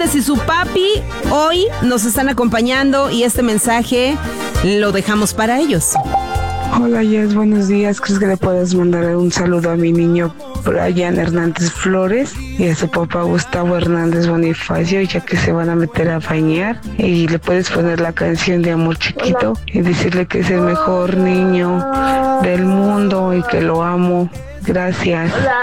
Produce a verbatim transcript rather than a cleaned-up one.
Hernández y su papi hoy nos están acompañando y este mensaje lo dejamos para ellos. Hola Jess, buenos días. ¿Crees que le puedes mandar un saludo a mi niño Brian Hernández Flores y a su papá Gustavo Hernández Bonifacio, ya que se van a meter a bañar? Y le puedes poner la canción de Amor Chiquito y decirle que es el mejor niño del mundo y que lo amo. Gracias.